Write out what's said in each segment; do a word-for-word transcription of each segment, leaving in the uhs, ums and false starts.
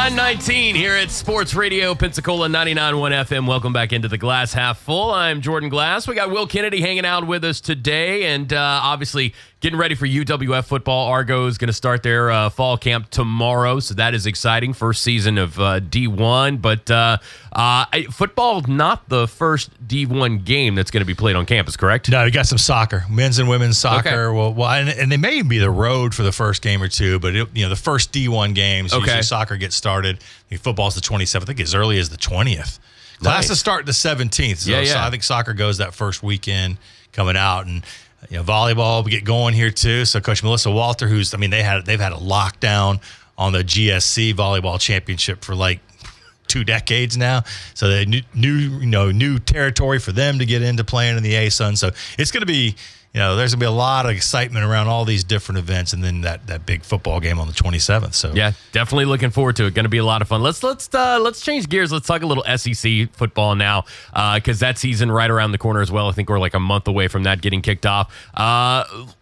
nine nineteen here at Sports Radio Pensacola ninety-nine point one F M. Welcome back into the Glass Half Full. I'm Jordan Glass. We got Will Kennedy hanging out with us today, and uh, obviously getting ready for U W F football. Argo is going to start their uh, fall camp tomorrow, so that is exciting. First season of uh, D one, but uh, uh, football not the first D one game that's going to be played on campus, correct? No, you got some soccer, men's and women's soccer. Okay. Well, well, and, and they may even be the road for the first game or two, but it, you know the first D one games, Okay. usually soccer gets started. I mean, football's the twenty-seventh. I think as early as the twentieth. Classes Nice. start the seventeenth. So, Yeah, yeah. so I think soccer goes that first weekend coming out, and you know volleyball will get going here too. So Coach Melissa Walter, who's I mean they had they've had a lockdown on the G S C volleyball championship for like two decades now. So they new, new you know new territory for them to get into playing in the A S U N. So it's going to be. You know, there's going to be a lot of excitement around all these different events, and then that, that big football game on the twenty-seventh. So Yeah, definitely looking forward to it. Going to be a lot of fun. Let's let's uh, let's change gears. Let's talk a little S E C football now, because that season right around the corner as well. I think we're like a month away from that getting kicked off. Uh,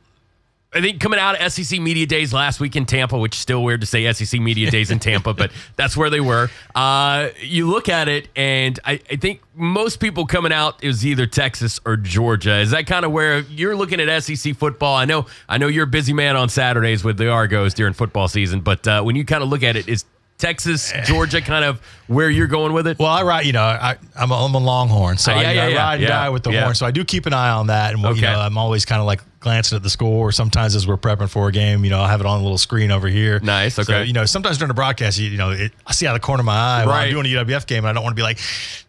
I think coming out of S E C Media Days last week in Tampa, which is still weird to say S E C Media Days in Tampa, but that's where they were. Uh, you look at it, and I, I think most people coming out is either Texas or Georgia. Is that kind of where you're looking at S E C football? I know, I know you're a busy man on Saturdays with the Argos during football season, but uh, when you kind of look at it, is Texas, Georgia, kind of where you're going with it? Well, I ride, you know, I, I'm, a, I'm a Longhorn, so Uh, yeah, I, yeah, I yeah, ride and yeah, die with the yeah. horn. So I do keep an eye on that, and Okay. you know, I'm always kind of like glancing at the score. Sometimes as we're prepping for a game, you know, I have it on a little screen over here. Nice, okay. So, you know, sometimes during the broadcast, you, you know, it, I see out of the corner of my eye while Right. I'm doing a U W F game, and I don't want to be like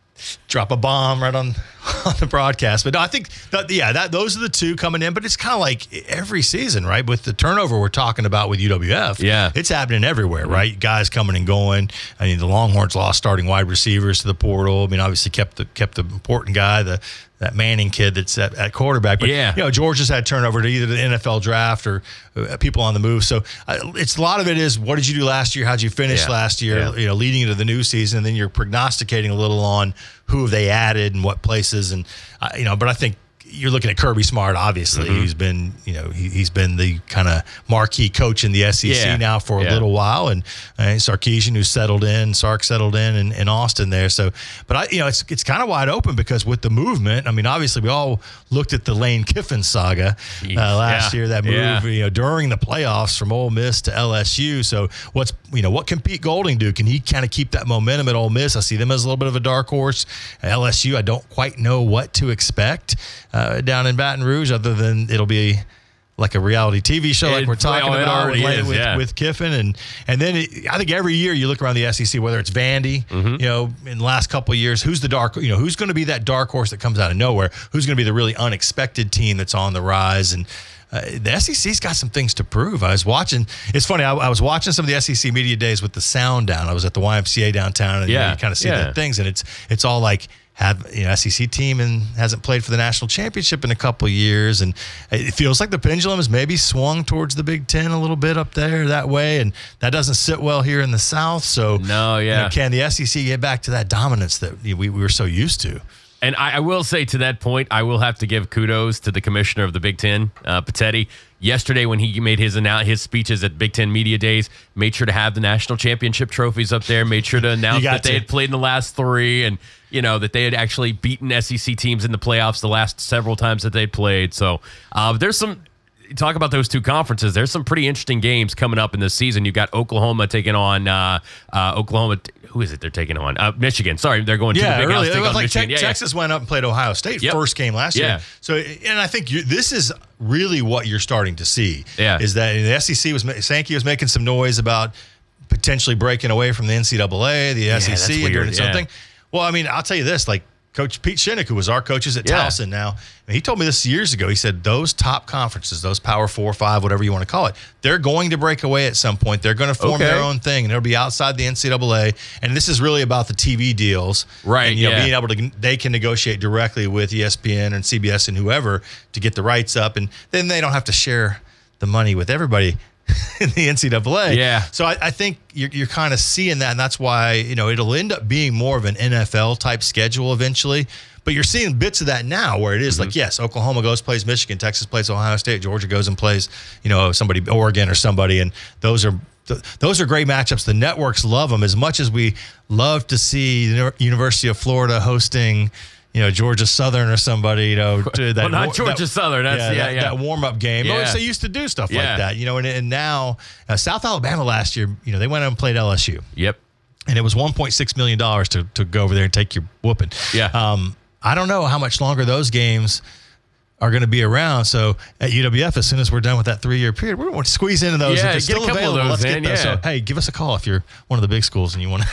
drop a bomb right on, on the broadcast. But no, I think that, yeah, that those are the two coming in. But it's kind of like every season, right? With the turnover we're talking about with U W F, Yeah. it's happening everywhere, right? Guys coming and going. I mean, the Longhorns lost starting wide receivers to the portal. I mean, obviously kept the kept the important guy, the that Manning kid that's at, at quarterback. But, Yeah. you know, Georgia's had turnover to either the N F L draft or uh, people on the move. So uh, it's a lot of it is what did you do last year? How'd you finish Yeah. last year? Yeah. You know, leading into the new season, and then you're prognosticating a little on who have they added and what places, and uh, you know. But I think you're looking at Kirby Smart. Obviously, Mm-hmm. he's been you know he, he's been the kind of marquee coach in the S E C Yeah. now for a Yeah. little while, and uh, Sarkisian who settled in, Sark settled in, in in Austin there. So, but I you know it's it's kind of wide open because with the movement, I mean, obviously we all looked at the Lane Kiffin saga uh, last Yeah. year. That move, Yeah. you know, during the playoffs from Ole Miss to L S U. So what's you know what can Pete Golding do? Can he kind of keep that momentum at Ole Miss? I see them as a little bit of a dark horse. L S U, I don't quite know what to expect uh, down in Baton Rouge, other than it'll be like a reality T V show, like It- we're talking well, it about already with, is, with, yeah. with Kiffin, and and then it, I think every year you look around the S E C, whether it's Vandy, Mm-hmm. you know, in the last couple of years, who's the dark, you know, who's going to be that dark horse that comes out of nowhere? Who's going to be the really unexpected team that's on the rise? And uh, the S E C's got some things to prove. I was watching. It's funny. I, I was watching some of the S E C media days with the sound down. I was at the Y M C A downtown, and you, know, Yeah, you kind of see yeah. the things, and it's it's all like. Have you know S E C team and hasn't played for the national championship in a couple of years, and it feels like the pendulum has maybe swung towards the Big Ten a little bit up there that way, and that doesn't sit well here in the South. So No, you yeah. know, can the S E C get back to that dominance that we, we were so used to? And I, I will say to that point, I will have to give kudos to the commissioner of the Big Ten, uh, Patetti. Yesterday, when he made his annou- his speeches at Big Ten Media Days, made sure to have the national championship trophies up there. Made sure to announce got that they to. had played in the last three, and you know that they had actually beaten S E C teams in the playoffs the last several times that they played. So uh, there's some. Talk about those two conferences. There's some pretty interesting games coming up in this season. You've got Oklahoma taking on uh, uh, Oklahoma. Who is it they're taking on? Uh, Michigan. Sorry, they're going to Yeah, the Big House early. to It take was on like Michigan. Te- Yeah, yeah. Texas went up and played Ohio State Yep. first game last Yeah. year. So, and I think you, this is really what you're starting to see. Yeah. Is that the S E C was Sankey was making some noise about potentially breaking away from the N C double A, the S E C, that's and doing weird, its own yeah. thing. Well, I mean, I'll tell you this, like Coach Pete Shinnick, who was our coaches at Yeah. Towson now, and he told me this years ago. He said those top conferences, those Power Four, Five, whatever you want to call it, they're going to break away at some point. They're going to form Okay. their own thing, and it'll be outside the N C double A. And this is really about the T V deals, Right, And you know, yeah. being able to, they can negotiate directly with E S P N and C B S and whoever to get the rights up, and then they don't have to share the money with everybody in the N C double A. Yeah. So I, I think you're, you're kind of seeing that, and that's why, you know, it'll end up being more of an N F L type schedule eventually. But you're seeing bits of that now where it is like, yes, Oklahoma goes, plays Michigan, Texas plays Ohio State, Georgia goes and plays, you know, somebody, Oregon or somebody, and those are th- those are great matchups. The networks love them as much as we love to see the University of Florida hosting, you know, Georgia Southern or somebody, you know. To that, well, not Georgia that, Southern. That's, yeah, yeah. yeah. That, that warm-up game. Yeah. Always they used to do stuff Yeah. like that, you know, and, and now uh, South Alabama last year, you know, they went out and played L S U. Yep. And it was one point six million dollars to, to go over there and take your whooping. Yeah. Um, I don't know how much longer those games are going to be around. So at U W F, as soon as we're done with that three-year period, we're going to squeeze into those. Yeah, if it's get a still couple of available, those let's in, get those. yeah. So, hey, give us a call if you're one of the big schools and you want to.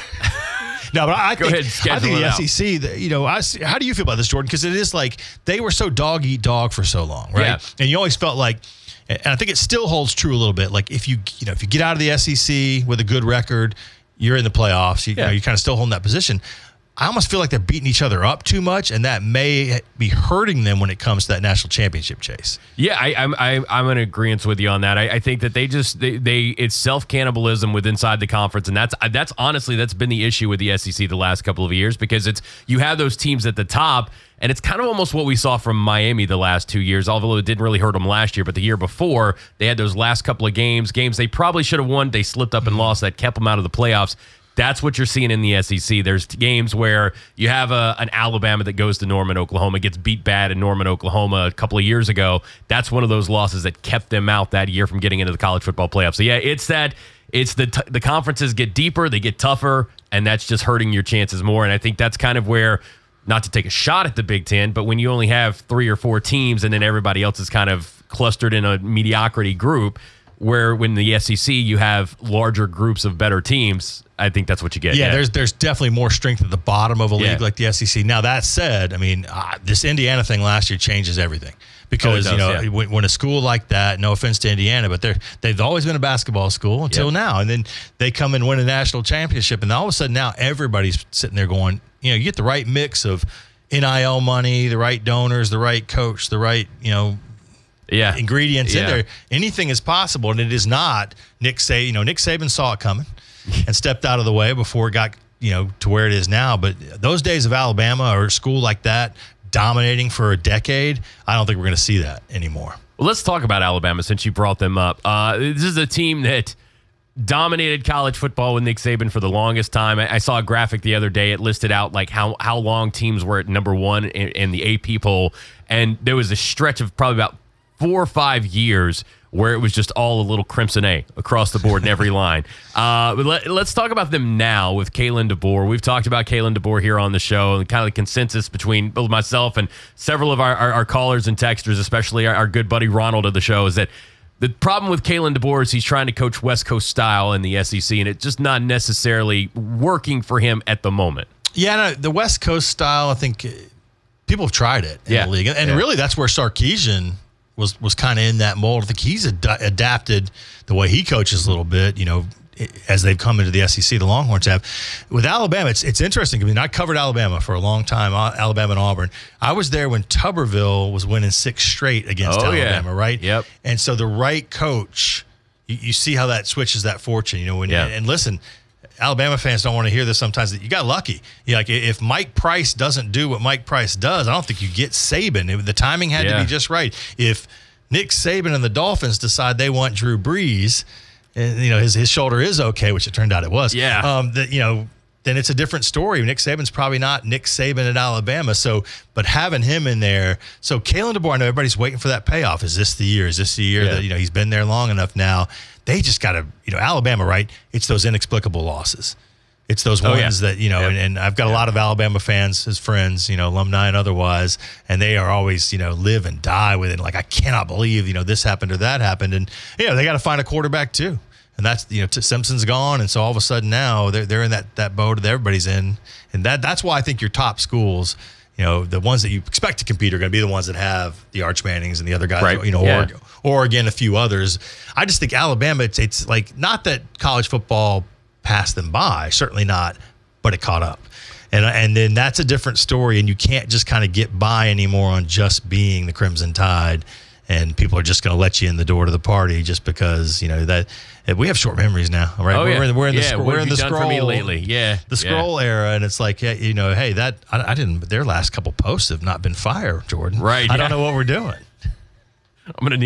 No, but I Go think, ahead and schedule I think it the out. S E C, the, you know, I, see- how do you feel about this, Jordan? Because it is like they were so dog-eat-dog for so long, right? Yeah. And you always felt like, and I think it still holds true a little bit, like if you, you know, if you get out of the S E C with a good record, you're in the playoffs. You, Yeah. you know, you're kind of still holding that position. I almost feel like they're beating each other up too much, and that may be hurting them when it comes to that national championship chase. Yeah, I, I'm I, I'm in agreement with you on that. I, I think that they just they, they it's self cannibalism with inside the conference, and that's that's honestly that's been the issue with the S E C the last couple of years because it's you have those teams at the top, and it's kind of almost what we saw from Miami the last two years. Although it didn't really hurt them last year, but the year before they had those last couple of games, games they probably should have won. They slipped up and lost. That kept them out of the playoffs. That's what you're seeing in the S E C. There's games where you have a, an Alabama that goes to Norman, Oklahoma, gets beat bad in Norman, Oklahoma a couple of years ago. That's one of those losses that kept them out that year from getting into the college football playoffs. So, yeah, it's that it's the t- the conferences get deeper, they get tougher, and that's just hurting your chances more. And I think that's kind of where, not to take a shot at the Big Ten, but when you only have three or four teams and then everybody else is kind of clustered in a mediocrity group, where when the S E C you have larger groups of better teams, I think that's what you get. Yeah, yeah. there's there's definitely more strength at the bottom of a league Yeah. like the S E C. Now that said, I mean, uh, this Indiana thing last year changes everything because Oh, it you know does, yeah. when, when a school like that, no offense to Indiana, but they're they've always been a basketball school until Yep. now, and then they come and win a national championship, and all of a sudden now everybody's sitting there going, you know, you get the right mix of N I L money, the right donors, the right coach, the right you know. Yeah. ingredients in Yeah. there. Anything is possible, and it is not Nick Saban. You know, Nick Saban saw it coming and stepped out of the way before it got you know to where it is now. But those days of Alabama or a school like that dominating for a decade, I don't think we're going to see that anymore. Well, let's talk about Alabama since you brought them up. Uh, this is a team that dominated college football with Nick Saban for the longest time. I, I saw a graphic the other day. It listed out like how, how long teams were at number one in, in the A P poll. And there was a stretch of probably about four or five years where it was just all a little Crimson A across the board in every line. Uh, but let, let's talk about them now with Kalen DeBoer. We've talked about Kalen DeBoer here on the show, and kind of the consensus between both myself and several of our, our, our callers and texters, especially our, our good buddy Ronald of the show, is that the problem with Kalen DeBoer is he's trying to coach West Coast style in the S E C, and it's just not necessarily working for him at the moment. Yeah, no, the West Coast style, I think uh, people have tried it in Yeah. the league, and Yeah. really that's where Sarkisian was was kind of in that mold. I think he's ad- adapted the way he coaches a little bit, you know, as they've come into the S E C, the Longhorns have. With Alabama, it's it's interesting. I mean, I covered Alabama for a long time, Alabama and Auburn. I was there when Tuberville was winning six straight against Oh, yeah. Alabama, right? Yep. And so the right coach, you, you see how that switches that fortune, you know. When, Yeah. And listen, Alabama fans don't want to hear this sometimes, that you got lucky. You like if Mike Price doesn't do what Mike Price does, I don't think you get Saban. It- the timing had Yeah. to be just right. If Nick Saban and the Dolphins decide they want Drew Brees, and you know his his shoulder is okay, which it turned out it was. Yeah. Um. That you know. Then it's a different story. Nick Saban's probably not Nick Saban at Alabama. So, but having him in there, so Kalen DeBoer, I know everybody's waiting for that payoff. Is this the year? Is this the year Yeah. that you know he's been there long enough now? They just got to, you know, Alabama, right? It's those inexplicable losses. It's those Oh, ones yeah. that, you know, Yep. and, and I've got a lot of Alabama fans as friends, you know, alumni and otherwise, and they are always, you know, live and die with it. Like, I cannot believe, you know, this happened or that happened. And, yeah, they got to find a quarterback too. And that's, you know, t- Simpson's gone. And so all of a sudden now they're, they're in that, that boat that everybody's in. And that that's why I think your top schools, you know, the ones that you expect to compete are going to be the ones that have the Arch Mannings and the other guys, Right. you know, Yeah. Oregon, Oregon, a few others. I just think Alabama, it's, it's like, not that college football passed them by, certainly not, but it caught up. And and then that's a different story, and you can't just kind of get by anymore on just being the Crimson Tide, and people are just going to let you in the door to the party just because, you know, that we have short memories now, right? Oh, we're, yeah. in, we're in the, Yeah, scro- what we're have in you the done scroll for me lately? Yeah. the Yeah. scroll era, and it's like, yeah, you know, hey, that I, I didn't. Their last couple posts have not been fire, Jordan. Right, I yeah. don't know what we're doing. I'm going to need a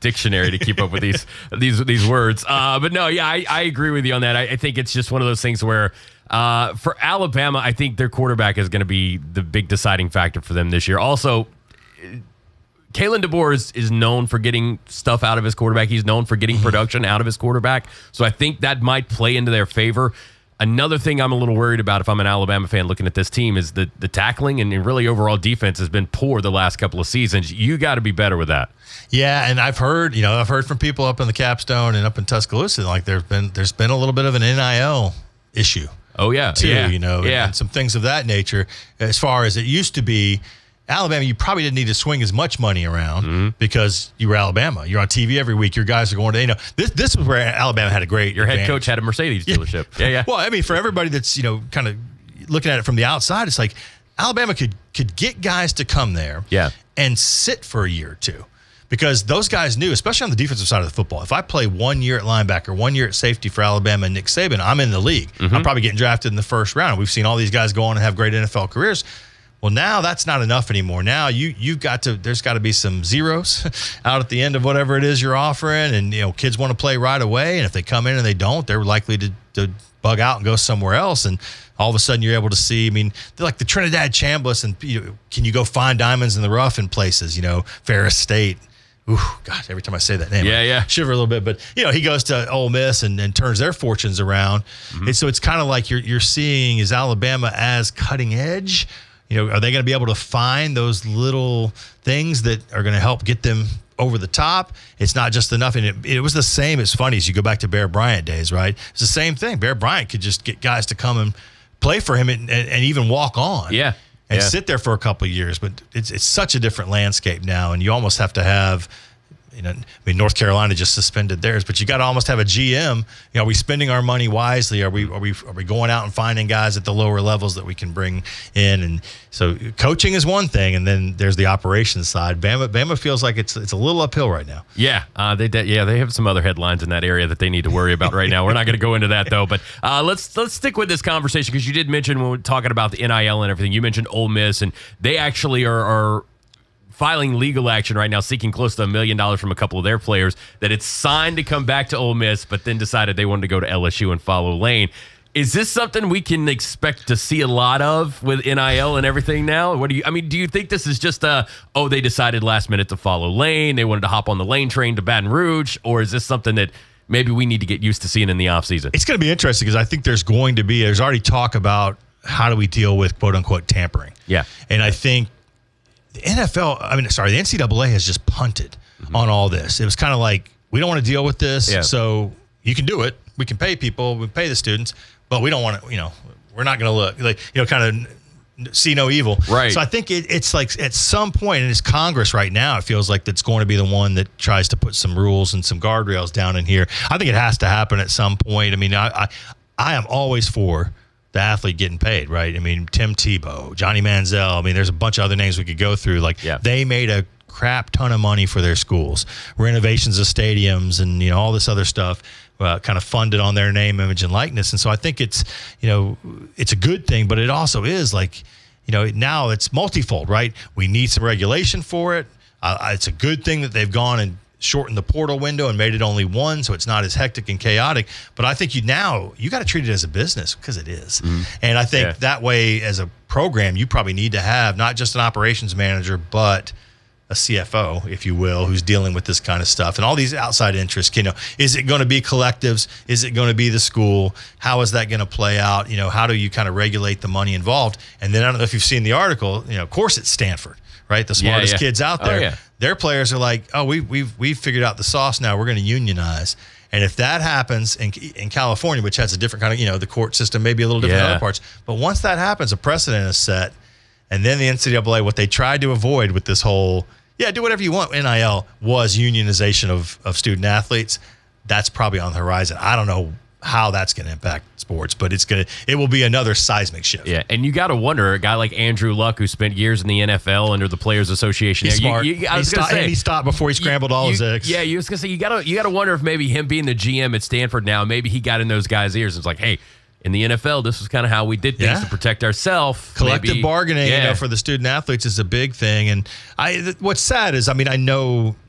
dictionary to keep up with these these these words. Uh, but no, yeah, I, I agree with you on that. I, I think it's just one of those things where uh, for Alabama, I think their quarterback is going to be the big deciding factor for them this year. Also, Kalen DeBoer is, is known for getting stuff out of his quarterback. He's known for getting production out of his quarterback. So I think that might play into their favor. Another thing I'm a little worried about if I'm an Alabama fan looking at this team is the, the tackling and really overall defense has been poor the last couple of seasons. You got to be better with that. Yeah, and I've heard, you know, I've heard from people up in the Capstone and up in Tuscaloosa, like there's been there's been a little bit of an N I L issue. Oh, yeah. Too, yeah. you know, yeah. and some things of that nature. As far as it used to be, Alabama, you probably didn't need to swing as much money around mm-hmm. because you were Alabama. You're on T V every week. Your guys are going to, you know, this this was where Alabama had a great Your head advantage. coach had a Mercedes dealership. Yeah, yeah. Well, I mean, for everybody that's, you know, kind of looking at it from the outside, it's like Alabama could could get guys to come there yeah. and sit for a year or two. Because those guys knew, especially on the defensive side of the football, if I play one year at linebacker, one year at safety for Alabama and Nick Saban, I'm in the league. Mm-hmm. I'm probably getting drafted in the first round. We've seen all these guys go on and have great N F L careers. Well, now that's not enough anymore. Now you you've got to there's got to be some zeros out at the end of whatever it is you're offering, and you know kids want to play right away. And if they come in and they don't, they're likely to, to bug out and go somewhere else. And all of a sudden you're able to see. I mean, they're like the Trinidad Chambliss, and you know, can you go find diamonds in the rough in places? You know, Ferris State. Ooh, God, every time I say that name, yeah, I yeah. shiver a little bit. But, you know, he goes to Ole Miss and, and turns their fortunes around. Mm-hmm. And so it's kind of like you're you're seeing, is Alabama as cutting edge? You know, are they going to be able to find those little things that are going to help get them over the top? It's not just enough. And it, it was the same. It's funny as you go back to Bear Bryant days, right? It's the same thing. Bear Bryant could just get guys to come and play for him and, and, and even walk on. Yeah. And yeah. sit there for a couple of years. But it's it's such a different landscape now. And you almost have to have, you know, I mean, North Carolina just suspended theirs, but you got to almost have a G M. You know, are we spending our money wisely? Are we are we are we going out and finding guys at the lower levels that we can bring in? And so, coaching is one thing, and then there's the operations side. Bama, Bama feels like it's it's a little uphill right now. Yeah, uh, they de- yeah they have some other headlines in that area that they need to worry about right now. We're not going to go into that though, but uh, let's let's stick with this conversation because you did mention when we we're talking about the N I L and everything. You mentioned Ole Miss, and they actually are. are filing legal action right now, seeking close to a million dollars from a couple of their players that it's signed to come back to Ole Miss, but then decided they wanted to go to L S U and follow Lane. Is this something we can expect to see a lot of with N I L and everything now? What do you? I mean, do you think this is just a oh they decided last minute to follow Lane, they wanted to hop on the Lane train to Baton Rouge, or is this something that maybe we need to get used to seeing in the offseason? It's going to be interesting because I think there's going to be there's already talk about how do we deal with quote unquote tampering. Yeah, and I think. The N F L, I mean, sorry, the N C double A has just punted mm-hmm. on all this. It was kind of like, we don't want to deal with this, yeah. so you can do it. We can pay people, we pay the students, but we don't want to, you know, we're not going to look, like, you know, kind of see no evil. Right. So I think it, it's like at some point, and it's Congress right now, it feels like that's going to be the one that tries to put some rules and some guardrails down in here. I think it has to happen at some point. I mean, I I, I am always for the athlete getting paid, right? I mean, Tim Tebow, Johnny Manziel. I mean, there's a bunch of other names we could go through. Like, yeah. they made a crap ton of money for their schools, renovations of stadiums, and you know all this other stuff, uh, kind of funded on their name, image, and likeness. And so I think it's, you know, it's a good thing, but it also is like, you know, now it's multifold, right? We need some regulation for it. Uh, it's a good thing that they've gone and shortened the portal window and made it only one, so it's not as hectic and chaotic. But I think you now you got to treat it as a business because it is. Mm-hmm. And I think yeah. that way, as a program, you probably need to have not just an operations manager, but a C F O, if you will, who's dealing with this kind of stuff and all these outside interests. You know, is it going to be collectives? Is it going to be the school? How is that going to play out? You know, how do you kind of regulate the money involved? And then I don't know if you've seen the article. You know, of course, it's Stanford. Right, the smartest yeah, yeah. kids out there. Oh, yeah. Their players are like, oh, we, we've we've figured out the sauce now. We're going to unionize. And if that happens in in California, which has a different kind of, you know, the court system may be a little different yeah. in other parts. But once that happens, a precedent is set. And then the N C double A, what they tried to avoid with this whole, yeah, do whatever you want, N I L, was unionization of, of student athletes. That's probably on the horizon. I don't know how that's going to impact sports, but it's going to, it will be another seismic shift. Yeah, and you got to wonder, a guy like Andrew Luck, who spent years in the N F L under the Players Association. He's yeah, smart. You, you, I he, was sto- say, and he stopped before he scrambled you, all you, his eggs. Yeah, you was going to say, you got to you got to wonder if maybe him being the G M at Stanford now, maybe he got in those guys' ears and was like, hey, in the N F L, this was kind of how we did things yeah. to protect ourselves. Collective maybe, bargaining, yeah. you know, for the student athletes is a big thing. And I, th- what's sad is, I mean, I know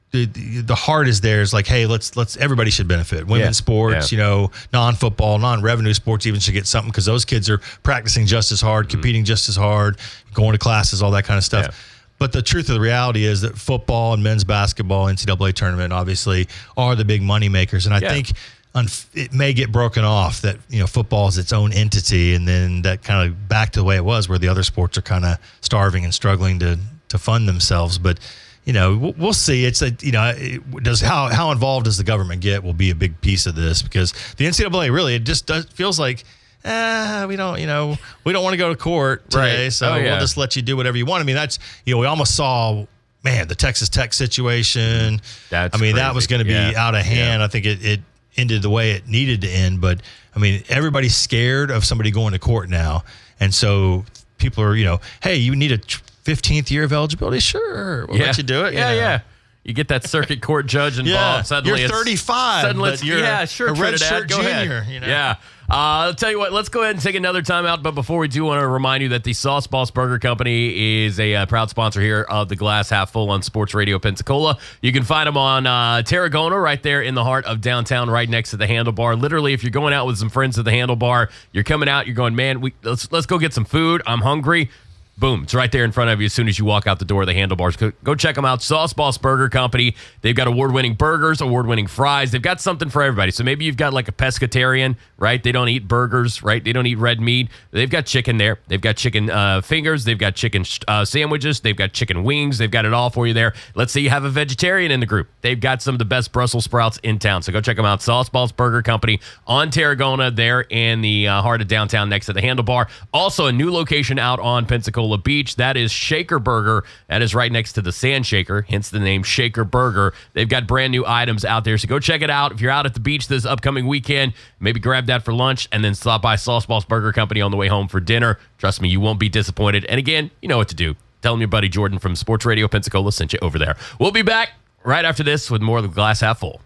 the, the the heart is there is like, hey, let's let's everybody should benefit. Women's Yeah. sports, Yeah. you know, non-football, non-revenue sports even should get something because those kids are practicing just as hard, competing just as hard, going to classes, all that kind of stuff. Yeah. But the truth of the reality is that football and men's basketball, N C double A tournament, obviously, are the big money makers. And I Yeah. think unf- it may get broken off that, you know, football is its own entity, and then that kind of back to the way it was where the other sports are kind of starving and struggling to to fund themselves. But you know, we'll, we'll see. It's a, you know, it does how how involved does the government get will be a big piece of this, because the N C double A really, it just does, feels like, ah, we don't, you know, we don't want to go to court today, Right. so Oh, yeah. we'll just let you do whatever you want. I mean, that's, you know, we almost saw, man, the Texas Tech situation. That's I mean, that crazy. was going to be Yeah. out of hand. Yeah. I think it, it ended the way it needed to end. But I mean, everybody's scared of somebody going to court now, and so people are, you know, hey, you need a fifteenth year of eligibility? Sure, we'll let you do it. you Yeah, know. yeah. You get that circuit court judge involved. Yeah, Suddenly you're it's- thirty-five, Suddenly but it's, you're yeah, sure, a red Trinidad, shirt go junior, ahead. you know? Yeah. Uh, I'll tell you what, let's go ahead and take another time out. But before we do, want to remind you that the Sauce Boss Burger Company is a uh, proud sponsor here of the Glass Half Full on Sports Radio Pensacola. You can find them on uh, Tarragona, right there in the heart of downtown, right next to the Handlebar. Literally, if you're going out with some friends at the Handlebar, you're coming out, you're going, man, we let's let's go get some food. I'm hungry. Boom, it's right there in front of you as soon as you walk out the door of the Handlebars. Go, go check them out, Sauce Boss Burger Company. They've got award-winning burgers, award-winning fries. They've got something for everybody. So maybe you've got like a pescatarian, right? They don't eat burgers, right? They don't eat red meat. They've got chicken there. They've got chicken uh, fingers. They've got chicken uh, sandwiches. They've got chicken wings. They've got it all for you there. Let's say you have a vegetarian in the group. They've got some of the best Brussels sprouts in town. So go check them out, Sauce Boss Burger Company on Tarragona there in the uh, heart of downtown next to the Handlebar. Also a new location out on Pensacola Beach. That is Shaker Burger. That is right next to the Sand Shaker, hence the name Shaker Burger. They've got brand new items out there, so go check it out. If you're out at the beach this upcoming weekend, maybe grab that for lunch and then stop by Sauce Boss Burger Company on the way home for dinner. Trust me, you won't be disappointed. And again, you know what to do. Tell them your buddy Jordan from Sports Radio Pensacola sent you over there. We'll be back right after this with more of the Glass Half Full.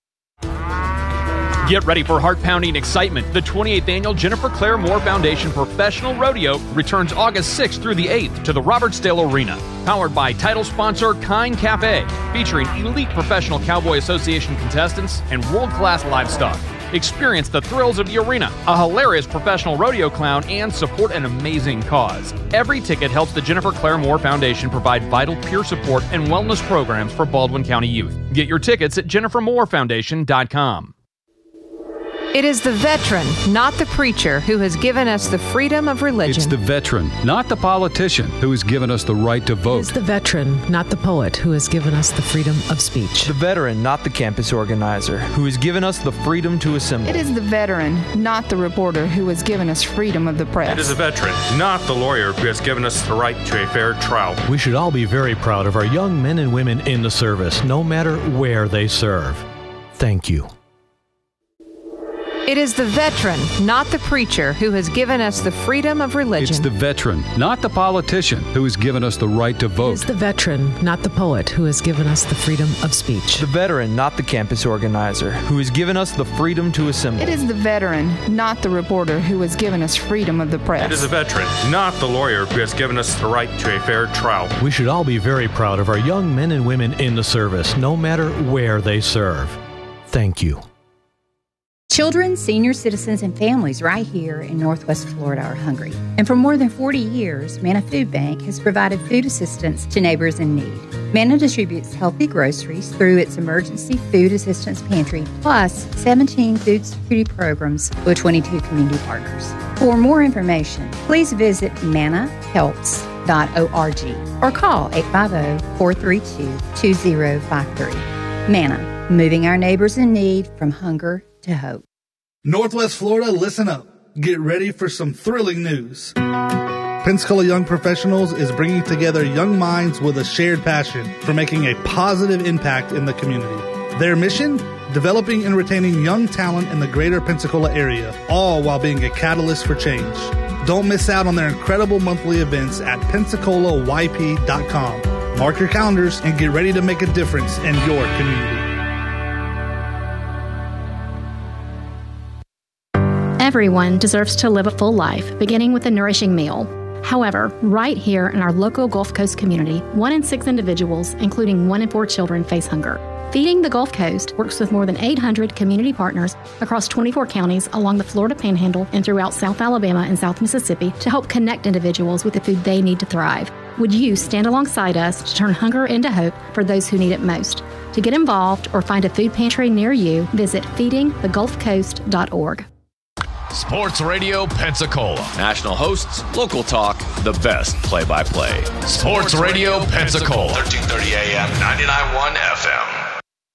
Get ready for heart-pounding excitement. The twenty-eighth Annual Jennifer Claire Moore Foundation Professional Rodeo returns August sixth through the eighth to the Robertsdale Arena. Powered by title sponsor Kind Cafe, featuring elite Professional Cowboy Association contestants and world-class livestock. Experience the thrills of the arena, a hilarious professional rodeo clown, and support an amazing cause. Every ticket helps the Jennifer Claire Moore Foundation provide vital peer support and wellness programs for Baldwin County youth. Get your tickets at jennifer moore foundation dot com. It is the veteran, not the preacher, who has given us the freedom of religion. It's the veteran, not the politician, who has given us the right to vote. It's the veteran, not the poet, who has given us the freedom of speech. The veteran, not the campus organizer, who has given us the freedom to assemble. It is the veteran, not the reporter, who has given us freedom of the press. It is the veteran, not the lawyer, who has given us the right to a fair trial. We should all be very proud of our young men and women in the service, no matter where they serve. Thank you. It is the veteran, not the preacher, who has given us the freedom of religion. It's the veteran, not the politician, who has given us the right to vote. It's the veteran, not the poet, who has given us the freedom of speech. The veteran, not the campus organizer, who has given us the freedom to assemble. It is the veteran, not the reporter, who has given us freedom of the press. It is the veteran, not the lawyer, who has given us the right to a fair trial. We should all be very proud of our young men and women in the service, no matter where they serve. Thank you. Children, senior citizens, and families right here in Northwest Florida are hungry. And for more than forty years, Manna Food Bank has provided food assistance to neighbors in need. Manna distributes healthy groceries through its Emergency Food Assistance Pantry, plus seventeen food security programs with twenty-two community partners. For more information, please visit manna helps dot org or call eight five zero, four three two, two zero five three. Manna, moving our neighbors in need from hunger to hope. Northwest Florida, listen up. Get ready for some thrilling news. Pensacola Young Professionals is bringing together young minds with a shared passion for making a positive impact in the community. Their mission? Developing and retaining young talent in the greater Pensacola area, all while being a catalyst for change. Don't miss out on their incredible monthly events at pensacola y p dot com. Mark your calendars and get ready to make a difference in your community. Everyone deserves to live a full life, beginning with a nourishing meal. However, right here in our local Gulf Coast community, one in six individuals, including one in four children, face hunger. Feeding the Gulf Coast works with more than eight hundred community partners across twenty-four counties along the Florida Panhandle and throughout South Alabama and South Mississippi to help connect individuals with the food they need to thrive. Would you stand alongside us to turn hunger into hope for those who need it most? To get involved or find a food pantry near you, visit feeding the gulf coast dot org. Sports Radio Pensacola. National hosts, local talk, the best play-by-play. Sports Radio Pensacola. thirteen thirty A M, ninety-nine point one F M.